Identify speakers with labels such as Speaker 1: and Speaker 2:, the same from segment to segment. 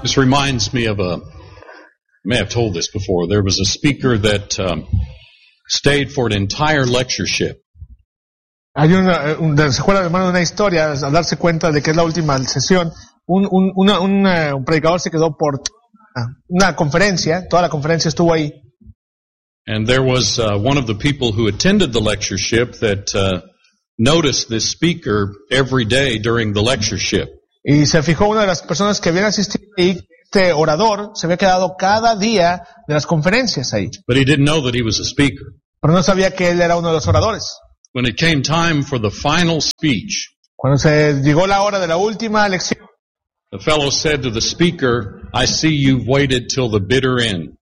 Speaker 1: This reminds me of I may have told this before. There was a speaker that stayed for an entire lectureship.
Speaker 2: Hay ¿se acuerdan, hermano, de una historia, al darse cuenta de que es la última sesión? Un predicador se quedó por una conferencia, toda la conferencia estuvo ahí.
Speaker 1: And there was one of the people who attended the lectureship that noticed this speaker every day during the lectureship.
Speaker 2: Y se fijó una de las personas que habían asistido ahí, este orador se había quedado cada día de las conferencias ahí.
Speaker 1: But he didn't know that he was a speaker.
Speaker 2: Pero no sabía que él era uno de los oradores.
Speaker 1: When it came time for the final speech,
Speaker 2: cuando se llegó la hora de la última lección,
Speaker 1: the fellow said to the speaker, "I see you've waited till the bitter end."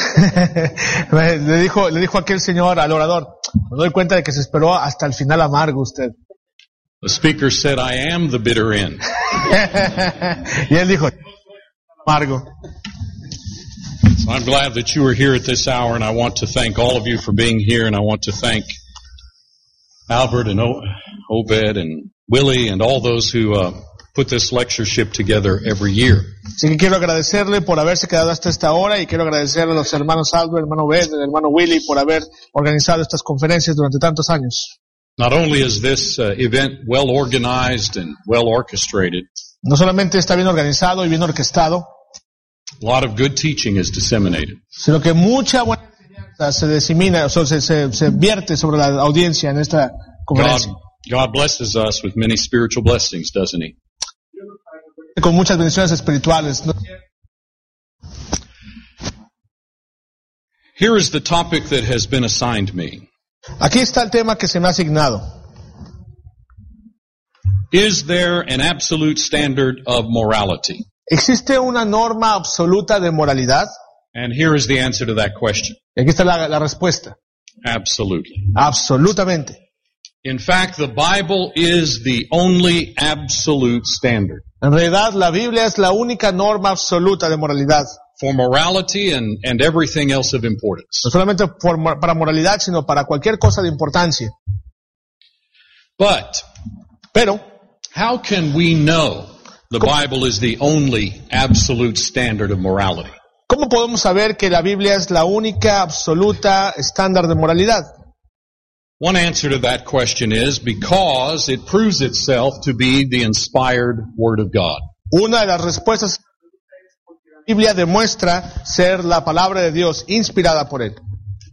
Speaker 2: le dijo aquel señor al orador, me doy cuenta de que se esperó hasta el final amargo usted.
Speaker 1: The speaker said, "I am the bitter end."
Speaker 2: Y él dijo, amargo.
Speaker 1: So I'm glad that you are here at this hour, and I want to thank all of you for being here, and I want to thank Albert and Obed and Willie and all those who put this lectureship together every year.
Speaker 2: Así que quiero agradecerle por haberse quedado hasta esta hora y quiero agradecerle a los hermanos Albert, hermano Obed, el hermano Willie por haber organizado estas conferencias durante tantos años.
Speaker 1: Not only is this event well organized and well orchestrated,
Speaker 2: no solamente está bien organizado y bien orquestado,
Speaker 1: a lot of good teaching is disseminated.
Speaker 2: Sino que mucha buena enseñanza se disemina, o sea, se vierte sobre la audiencia en esta conferencia.
Speaker 1: God blesses us with many spiritual blessings, doesn't he?
Speaker 2: Con muchas bendiciones espirituales, ¿no?
Speaker 1: Here is the topic that has been assigned me.
Speaker 2: Aquí está el tema que se me ha asignado.
Speaker 1: Is there an absolute standard of morality?
Speaker 2: ¿Existe una norma absoluta de moralidad?
Speaker 1: And here is the answer to that question.
Speaker 2: Y aquí está la respuesta.
Speaker 1: Absolutely.
Speaker 2: Absolutamente.
Speaker 1: In fact, the Bible is the only absolute standard.
Speaker 2: En realidad, la Biblia es la única norma absoluta de moralidad.
Speaker 1: For morality and everything else of importance.
Speaker 2: No solamente para moralidad, sino para cualquier cosa de importancia. Pero,
Speaker 1: how can we know the Bible is the only absolute standard of morality?
Speaker 2: ¿Cómo podemos saber que la Biblia es la única absoluta estándar de moralidad?
Speaker 1: One answer to that question is because it proves itself to be the inspired Word of God.
Speaker 2: Una de las respuestas es porque la Biblia demuestra ser la palabra de Dios inspirada por Él.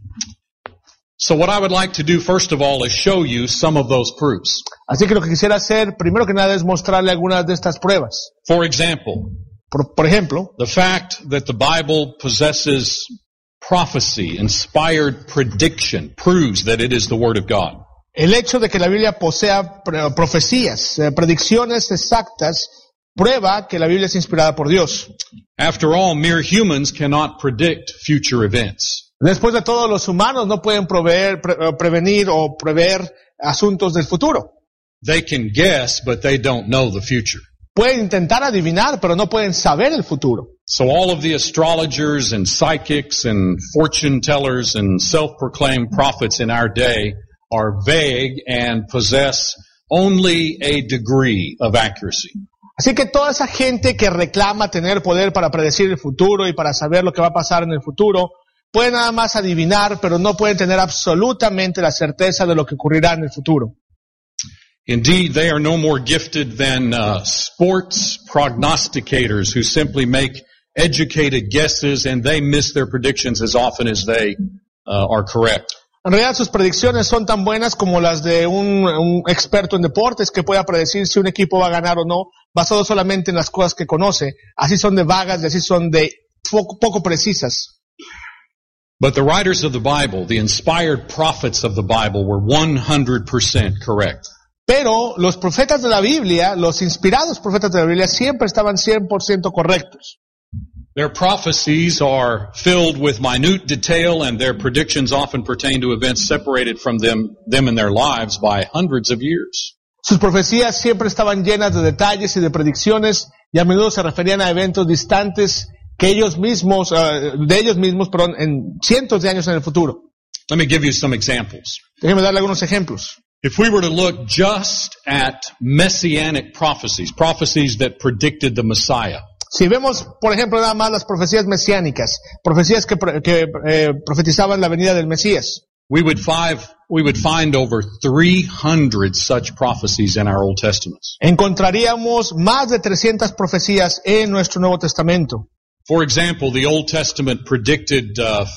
Speaker 1: So what I would like to do first of all is show you some of those proofs.
Speaker 2: Así que lo que quisiera hacer, primero que nada, es mostrarle algunas de estas pruebas.
Speaker 1: For example,
Speaker 2: por ejemplo,
Speaker 1: the fact that the Bible possesses prophecy, inspired prediction, proves that it is the Word of God.
Speaker 2: El hecho de que la Biblia posea profecías, predicciones exactas, prueba que la Biblia es inspirada por Dios.
Speaker 1: After all, mere humans cannot predict future events.
Speaker 2: Después de todo, los humanos no pueden prevenir o prever asuntos del futuro.
Speaker 1: They can guess, but they don't know the future.
Speaker 2: Pueden intentar adivinar, pero no pueden saber el futuro.
Speaker 1: So all of the astrologers and psychics and fortune tellers and self-proclaimed prophets in our day are vague and possess only a degree of accuracy.
Speaker 2: Así que toda esa gente que reclama tener poder para predecir el futuro y para saber lo que va a pasar en el futuro, pueden nada más adivinar, pero no pueden tener absolutamente la certeza de lo que ocurrirá en el futuro.
Speaker 1: Indeed, they are no more gifted than sports prognosticators who simply make educated guesses and they miss their predictions as often as they are correct.
Speaker 2: En realidad sus predicciones son tan buenas como las de un experto en deportes que pueda predecir si un equipo va a ganar o no, basado solamente en las cosas que conoce. Así son de vagas y así son de poco precisas.
Speaker 1: But the writers of the Bible, the inspired prophets of the Bible, were 100% correct.
Speaker 2: Pero los profetas de la Biblia, los inspirados profetas de la Biblia, siempre estaban 100% correctos.
Speaker 1: Their prophecies are filled with minute detail and their predictions often pertain to events separated from them in their lives by hundreds of years.
Speaker 2: Sus profecías siempre estaban llenas de detalles y de predicciones y a menudo se referían a eventos distantes que de ellos mismos, en cientos de años en el futuro.
Speaker 1: Let me give you some examples.
Speaker 2: Déjeme darle algunos ejemplos.
Speaker 1: If we were to look just at messianic prophecies that predicted the Messiah.
Speaker 2: Si vemos, por ejemplo, nada más las profecías mesiánicas, profecías que profetizaban la venida del Mesías,
Speaker 1: we would find over 300 such prophecies in our Old Testaments.
Speaker 2: encontraríamos más de 300 profecías en nuestro Nuevo Testamento.
Speaker 1: For example, the Old Testament predicted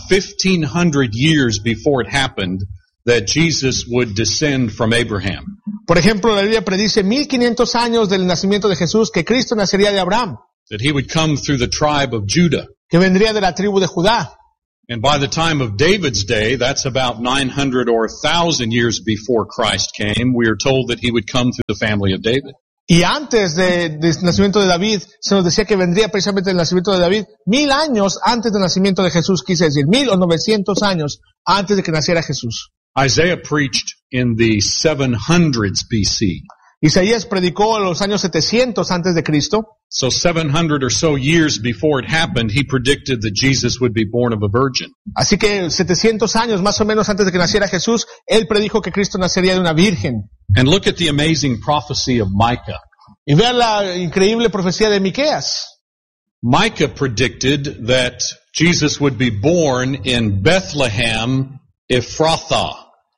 Speaker 1: 1,500 years before it happened that Jesus would descend from Abraham.
Speaker 2: Por ejemplo, la Biblia predice 1500 años del nacimiento de Jesús, que Cristo nacería de Abraham,
Speaker 1: That he would come through the tribe of Judah.
Speaker 2: que vendría de la tribu de Judá.
Speaker 1: And by the time of David's day, that's about 900 or 1,000 years before Christ came, we are told that he would come through the family of David.
Speaker 2: Y antes del nacimiento de David, se nos decía que vendría precisamente el nacimiento de David 1000 años antes del nacimiento de Jesús, quise decir 1000 o 900 años antes de que naciera Jesús.
Speaker 1: Isaiah preached in the 700s BC.
Speaker 2: Isaías predicó en los años 700 antes de Cristo.
Speaker 1: So 700 or so years before it happened, he predicted that Jesus would be born of a virgin.
Speaker 2: Así que 700 años más o menos antes de que naciera Jesús, él predijo que Cristo nacería de una virgen.
Speaker 1: And look at the amazing prophecy of Micah.
Speaker 2: Y vean la increíble profecía de Miqueas.
Speaker 1: Micah predicted that Jesus would be born in Bethlehem, Ephrathah.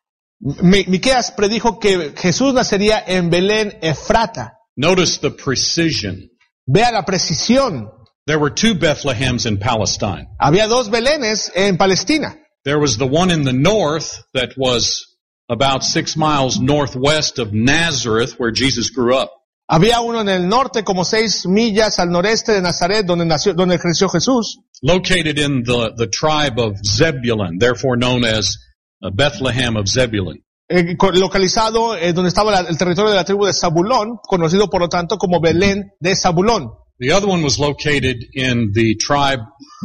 Speaker 2: Miqueas predijo que Jesús nacería en Belén, Efrata.
Speaker 1: Notice the precision.
Speaker 2: Vea la precisión.
Speaker 1: There were two Bethlehems in Palestine.
Speaker 2: Había dos Belénes en Palestina.
Speaker 1: There was the one in the north that was about 6 miles northwest of Nazareth, where Jesus grew up.
Speaker 2: Había uno en el norte, como 6 millas al noreste de Nazaret, donde creció Jesús.
Speaker 1: Located in the tribe of Zebulun, therefore known as Bethlehem of Zebulun.
Speaker 2: Localizado donde estaba el territorio de la tribu de Zabulón, conocido por lo tanto como Belén de Zabulón.
Speaker 1: The other one was located in the tribe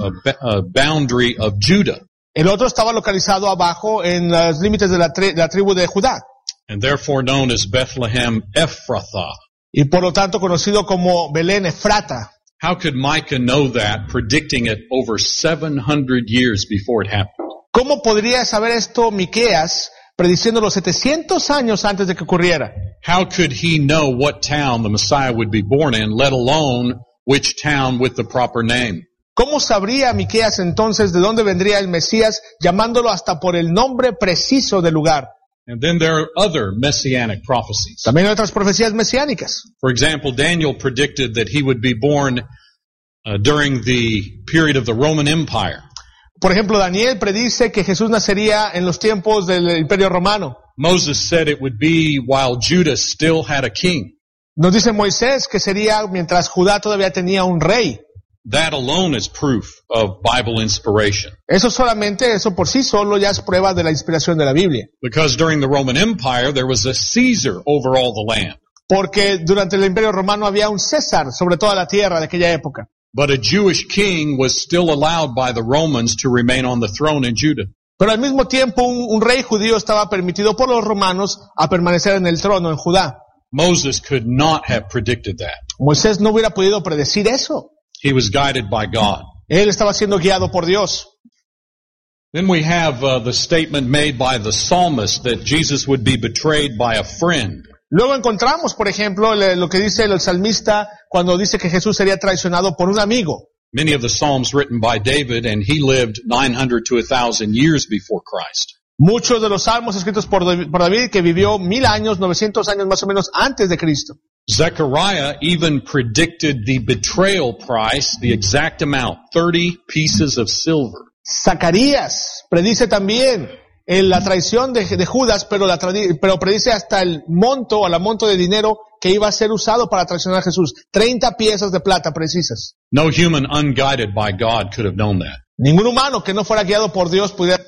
Speaker 1: boundary of Judah.
Speaker 2: El otro estaba localizado abajo en los límites de la tribu de Judá.
Speaker 1: And therefore known as Bethlehem Ephrathah.
Speaker 2: Y por lo tanto conocido como Belén Efrata.
Speaker 1: How could Micah know that, predicting it over 700 years before it happened?
Speaker 2: ¿Cómo podría saber esto Miqueas, prediciendo los 700 años antes de que ocurriera?
Speaker 1: How could he know what town the Messiah would be born in, let alone which town with the proper name?
Speaker 2: ¿Cómo sabría Miqueas entonces de dónde vendría el Mesías, llamándolo hasta por el nombre preciso del lugar?
Speaker 1: And then there are other messianic prophecies.
Speaker 2: También hay otras profecías mesiánicas.
Speaker 1: For example, Daniel predicted that he would be born during the period of the Roman Empire.
Speaker 2: Por ejemplo, Daniel predice que Jesús nacería en los tiempos del Imperio Romano.
Speaker 1: Moses said it would be while Judah still had a king.
Speaker 2: Nos dice Moisés que sería mientras Judá todavía tenía un rey.
Speaker 1: That alone is proof of Bible inspiration.
Speaker 2: Eso por sí solo ya es prueba de la inspiración de la Biblia.
Speaker 1: Because during the Roman Empire, there was a Caesar over all the land.
Speaker 2: Porque durante el Imperio Romano había un César sobre toda la tierra de aquella época.
Speaker 1: But a Jewish king was still allowed by the Romans to remain on the throne in Judah.
Speaker 2: Pero al mismo tiempo un rey judío estaba permitido por los romanos a permanecer en el trono en Judá.
Speaker 1: Moses could not have predicted that.
Speaker 2: Moisés no hubiera podido predecir eso.
Speaker 1: He was guided by God.
Speaker 2: Él estaba siendo guiado por Dios.
Speaker 1: Then we have the statement made by the psalmist that Jesus would be betrayed by a friend.
Speaker 2: Luego encontramos, por ejemplo, lo que dice el salmista cuando dice que Jesús sería traicionado por un amigo.
Speaker 1: Many of the psalms written by David, and he lived 900 to 1,000 years before Christ.
Speaker 2: Muchos de los salmos escritos por David, que vivió 1000 años, 900 años más o menos antes de Cristo.
Speaker 1: Zechariah even predicted the betrayal price, the exact amount, 30 pieces of silver.
Speaker 2: Zacarías predice también la traición de Judas, pero predice hasta el monto, a la monto de dinero que iba a ser usado para traicionar a Jesús. 30 piezas de plata precisas.
Speaker 1: No human unguided by God could have known that.
Speaker 2: Ningún humano que no fuera guiado por Dios pudiera.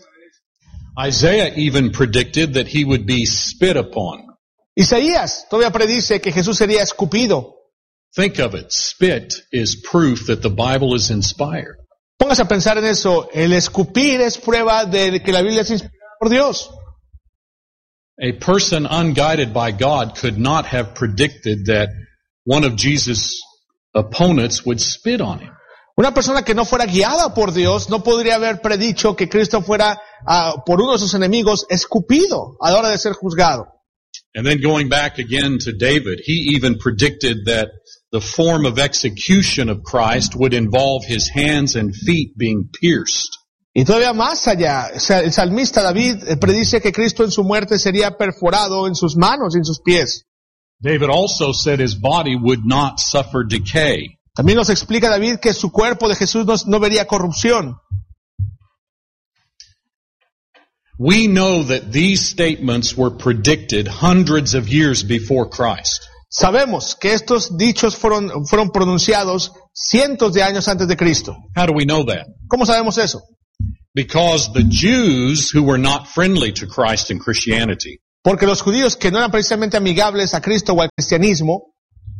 Speaker 1: Isaiah even predicted that he would be spit upon.
Speaker 2: Isaías todavía predice que Jesús sería escupido.
Speaker 1: Think of it. Spit is proof that the Bible is inspired.
Speaker 2: Póngase a pensar en eso. El escupir es prueba de que la Biblia es inspirada por Dios.
Speaker 1: A person unguided by God could not have predicted that one of Jesus' opponents would spit on him.
Speaker 2: Una persona que no fuera guiada por Dios no podría haber predicho que Cristo fuera por uno de sus enemigos escupido a la hora de ser juzgado.
Speaker 1: And then going back again to David, he even predicted that the form of execution of Christ would involve his hands and feet being pierced.
Speaker 2: Y todavía más allá, el salmista David predice que Cristo en su muerte sería perforado en sus manos y en sus pies.
Speaker 1: David also said his body would not suffer decay.
Speaker 2: También nos explica David que su cuerpo de Jesús no vería corrupción.
Speaker 1: We know that these statements were predicted hundreds of years before Christ.
Speaker 2: Sabemos que estos dichos fueron pronunciados cientos de años antes de Cristo.
Speaker 1: How do we know that?
Speaker 2: ¿Cómo sabemos eso?
Speaker 1: Because the Jews who were not friendly to Christ and Christianity
Speaker 2: Porque los judíos que no eran precisamente amigables a Cristo o al cristianismo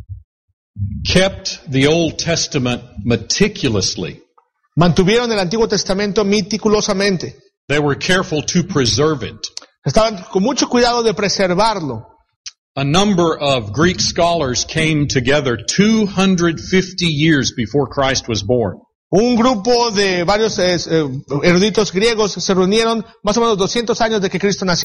Speaker 1: kept the Old Testament meticulously.
Speaker 2: mantuvieron el Antiguo Testamento meticulosamente.
Speaker 1: They were careful to preserve it.
Speaker 2: Estaban con mucho cuidado de preservarlo.
Speaker 1: A number of Greek scholars came together 250 years before Christ was born.
Speaker 2: Un grupo de varios eruditos griegos se reunieron más o menos 200 años de que Cristo nació.